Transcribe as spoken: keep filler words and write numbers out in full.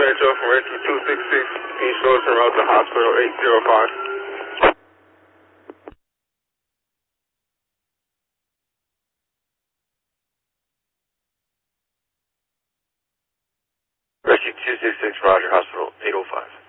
Metro from Rescue two six six, East Shores en route to Hospital eight zero five. Rescue two six six, Roger, Hospital eight oh five.